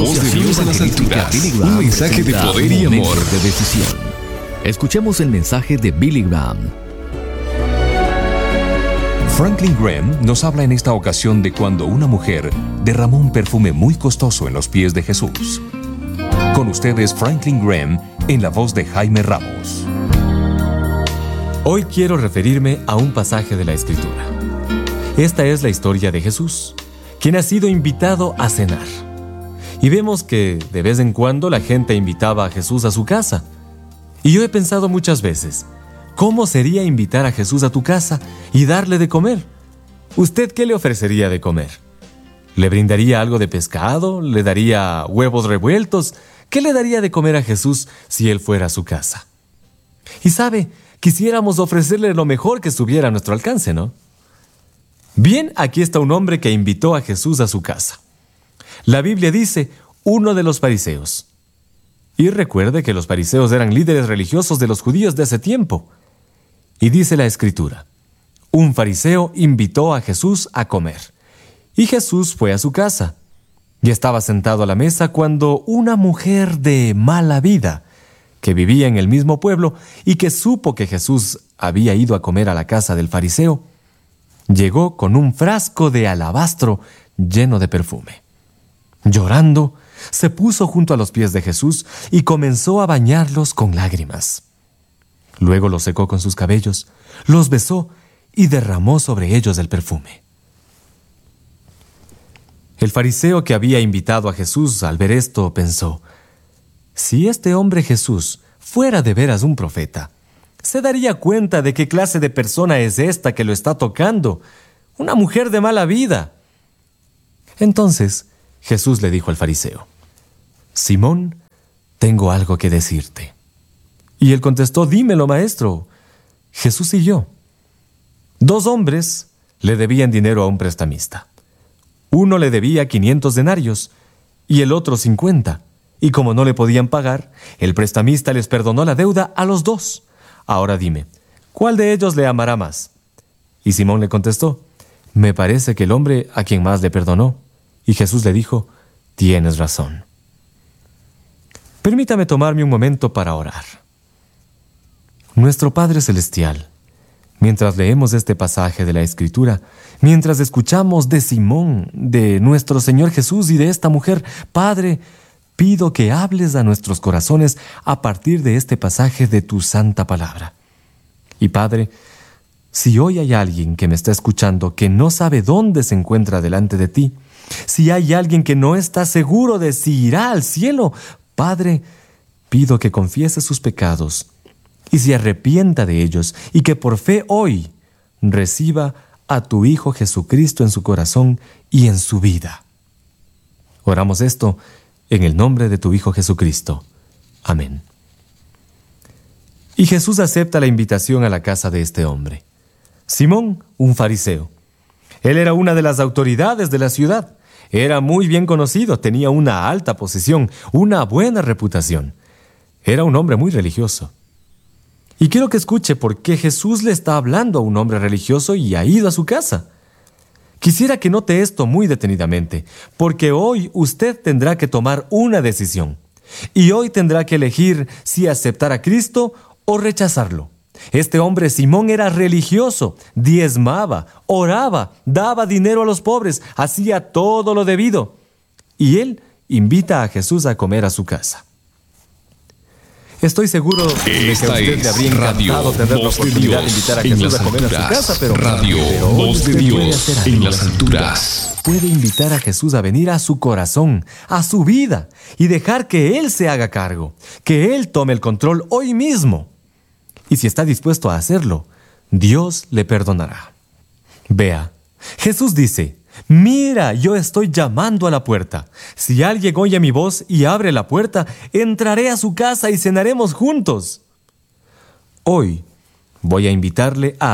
Voz de Dios en las alturas. Un mensaje de poder y amor. De decisión. Escuchemos el mensaje de Billy Graham. Franklin Graham nos habla en esta ocasión de cuando una mujer derramó un perfume muy costoso en los pies de Jesús. Con ustedes, Franklin Graham, en la voz de Jaime Ramos. Hoy quiero referirme a un pasaje de la Escritura. Esta es la historia de Jesús, quien ha sido invitado a cenar. Y vemos que de vez en cuando la gente invitaba a Jesús a su casa. Y yo he pensado muchas veces, ¿cómo sería invitar a Jesús a tu casa y darle de comer? ¿Usted qué le ofrecería de comer? ¿Le brindaría algo de pescado? ¿Le daría huevos revueltos? ¿Qué le daría de comer a Jesús si él fuera a su casa? Y sabe, quisiéramos ofrecerle lo mejor que estuviera a nuestro alcance, ¿no? Bien, aquí está un hombre que invitó a Jesús a su casa. La Biblia dice, uno de los fariseos. Y recuerde que los fariseos eran líderes religiosos de los judíos de ese tiempo. Y dice la Escritura, un fariseo invitó a Jesús a comer. Y Jesús fue a su casa. Y estaba sentado a la mesa cuando una mujer de mala vida, que vivía en el mismo pueblo y que supo que Jesús había ido a comer a la casa del fariseo, llegó con un frasco de alabastro lleno de perfume. Llorando, se puso junto a los pies de Jesús y comenzó a bañarlos con lágrimas. Luego los secó con sus cabellos, los besó y derramó sobre ellos el perfume. El fariseo que había invitado a Jesús al ver esto pensó, si este hombre Jesús fuera de veras un profeta, se daría cuenta de qué clase de persona es esta que lo está tocando, una mujer de mala vida. Entonces Jesús le dijo al fariseo, Simón, tengo algo que decirte. Y él contestó, dímelo, maestro. Jesús siguió. 2 hombres le debían dinero a un prestamista. Uno le debía 500 denarios y el otro 50. Y como no le podían pagar, el prestamista les perdonó la deuda a los 2. Ahora dime, ¿cuál de ellos le amará más? Y Simón le contestó, me parece que el hombre a quien más le perdonó. Y Jesús le dijo, tienes razón. Permítame tomarme un momento para orar. Nuestro Padre Celestial, mientras leemos este pasaje de la Escritura, mientras escuchamos de Simón, de nuestro Señor Jesús y de esta mujer, Padre, pido que hables a nuestros corazones a partir de este pasaje de tu santa palabra. Y Padre, si hoy hay alguien que me está escuchando que no sabe dónde se encuentra delante de ti, si hay alguien que no está seguro de si irá al cielo, Padre, pido que confiese sus pecados y se arrepienta de ellos y que por fe hoy reciba a tu Hijo Jesucristo en su corazón y en su vida. Oramos esto en el nombre de tu Hijo Jesucristo. Amén. Y Jesús acepta la invitación a la casa de este hombre. Simón, un fariseo. Él era una de las autoridades de la ciudad. Era muy bien conocido, tenía una alta posición, una buena reputación. Era un hombre muy religioso. Y quiero que escuche por qué Jesús le está hablando a un hombre religioso y ha ido a su casa. Quisiera que note esto muy detenidamente, porque hoy usted tendrá que tomar una decisión. Y hoy tendrá que elegir si aceptar a Cristo o rechazarlo. Este hombre Simón era religioso, diezmaba, oraba, daba dinero a los pobres, hacía todo lo debido. Y él invita a Jesús a comer a su casa. Estoy seguro de que a usted le habría encantado tener la oportunidad de invitar a Jesús a comer a su casa, pero Voz de Dios en las alturas. Puede invitar a Jesús a venir a su corazón, a su vida, y dejar que Él se haga cargo, que Él tome el control hoy mismo. Y si está dispuesto a hacerlo, Dios le perdonará. Vea, Jesús dice, mira, yo estoy llamando a la puerta. Si alguien oye mi voz y abre la puerta, entraré a su casa y cenaremos juntos. Hoy voy a invitarle a